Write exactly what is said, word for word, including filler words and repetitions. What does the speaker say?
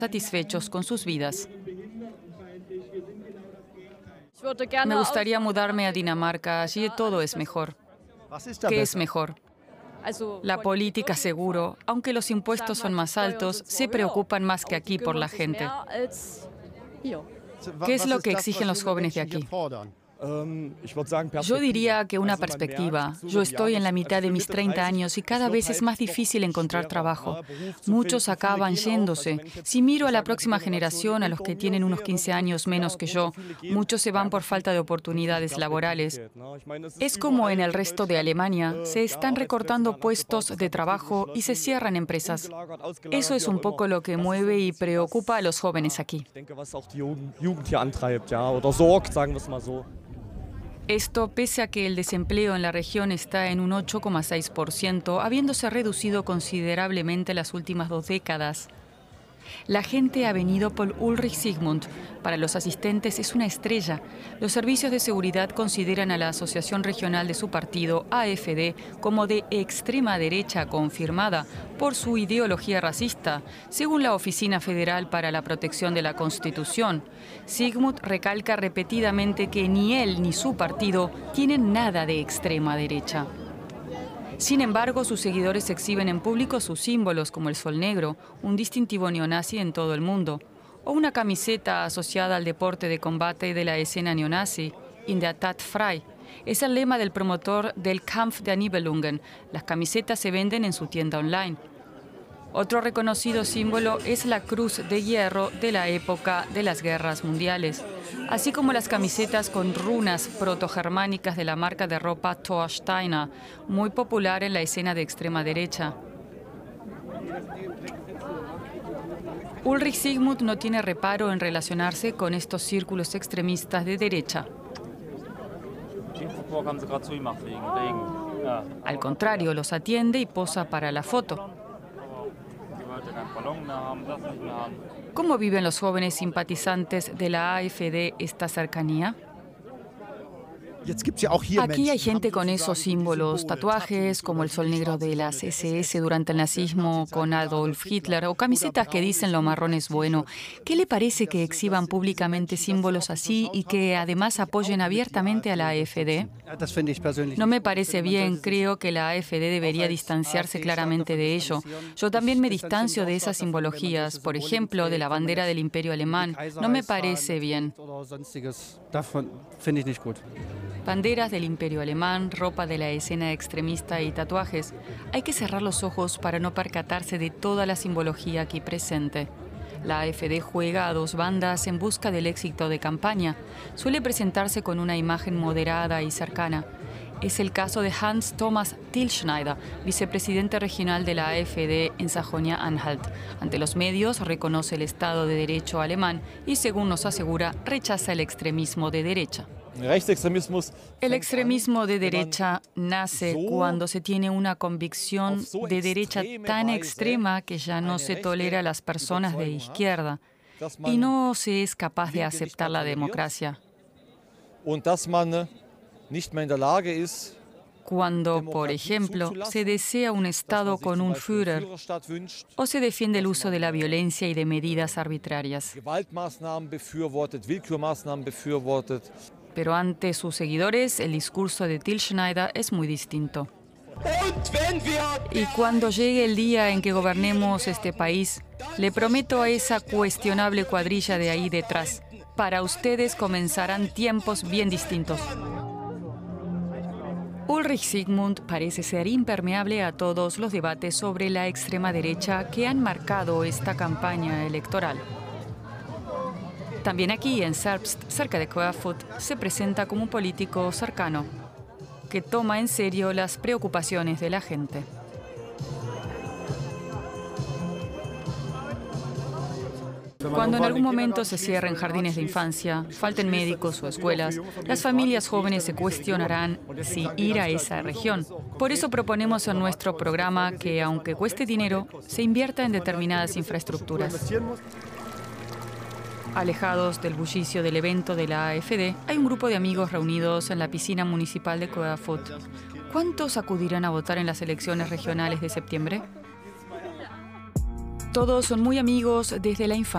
satisfechos con sus vidas. Me gustaría mudarme a Dinamarca, allí todo es mejor. ¿Qué es mejor? La política, seguro, aunque los impuestos son más altos, se preocupan más que aquí por la gente. ¿Qué es lo que exigen los jóvenes de aquí? Yo diría que una perspectiva. Yo estoy en la mitad de mis treinta años y cada vez es más difícil encontrar trabajo. Muchos acaban yéndose. Si miro a la próxima generación, a los que tienen unos quince años menos que yo, muchos se van por falta de oportunidades laborales. Es como en el resto de Alemania. Se están recortando puestos de trabajo y se cierran empresas. Eso es un poco lo que mueve y preocupa a los jóvenes aquí. Esto pese a que el desempleo en la región está en un ocho coma seis por ciento, habiéndose reducido considerablemente las últimas dos décadas. La gente ha venido por Ulrich Sigmund. Para los asistentes es una estrella. Los servicios de seguridad consideran a la asociación regional de su partido, A F D, como de extrema derecha confirmada por su ideología racista, según la Oficina Federal para la Protección de la Constitución. Sigmund recalca repetidamente que ni él ni su partido tienen nada de extrema derecha. Sin embargo, sus seguidores exhiben en público sus símbolos como el sol negro, un distintivo neonazi en todo el mundo, o una camiseta asociada al deporte de combate de la escena neonazi, In der Tat frei. Es el lema del promotor del Kampf der Nibelungen. Las camisetas se venden en su tienda online. Otro reconocido símbolo es la cruz de hierro de la época de las guerras mundiales, así como las camisetas con runas protogermánicas de la marca de ropa Thor Steiner, muy popular en la escena de extrema derecha. Ulrich Sigmund no tiene reparo en relacionarse con estos círculos extremistas de derecha. Al contrario, los atiende y posa para la foto. ¿Cómo viven los jóvenes simpatizantes de la A F D esta cercanía? Aquí hay gente con esos símbolos, tatuajes como el sol negro de las S S durante el nazismo con Adolf Hitler o camisetas que dicen lo marrón es bueno. ¿Qué le parece que exhiban públicamente símbolos así y que además apoyen abiertamente a la A F D? No me parece bien, creo que la A F D debería distanciarse claramente de ello. Yo también me distancio de esas simbologías, por ejemplo, de la bandera del Imperio Alemán. No me parece bien. Banderas del Imperio Alemán, ropa de la escena extremista y tatuajes. Hay que cerrar los ojos para no percatarse de toda la simbología aquí presente. La A F D juega a dos bandas en busca del éxito de campaña. Suele presentarse con una imagen moderada y cercana. Es el caso de Hans Thomas Tilschneider, vicepresidente regional de la A F D en Sajonia-Anhalt. Ante los medios reconoce el Estado de Derecho alemán y, según nos asegura, rechaza el extremismo de derecha. El extremismo de derecha nace cuando se tiene una convicción de derecha tan extrema que ya no se tolera a las personas de izquierda y no se es capaz de aceptar la democracia. Cuando, por ejemplo, se desea un Estado con un Führer o se defiende el uso de la violencia y de medidas arbitrarias. Pero ante sus seguidores, el discurso de Tilschneider es muy distinto. Y cuando llegue el día en que gobernemos este país, le prometo a esa cuestionable cuadrilla de ahí detrás, para ustedes comenzarán tiempos bien distintos. Ulrich Sigmund parece ser impermeable a todos los debates sobre la extrema derecha que han marcado esta campaña electoral. También aquí, en Zerbst, cerca de Querfurt, se presenta como un político cercano, que toma en serio las preocupaciones de la gente. Cuando en algún momento se cierren jardines de infancia, falten médicos o escuelas, las familias jóvenes se cuestionarán si ir a esa región. Por eso proponemos en nuestro programa que, aunque cueste dinero, se invierta en determinadas infraestructuras. Alejados del bullicio del evento de la A F D, hay un grupo de amigos reunidos en la piscina municipal de Querfurt. ¿Cuántos acudirán a votar en las elecciones regionales de septiembre? Todos son muy amigos desde la infancia.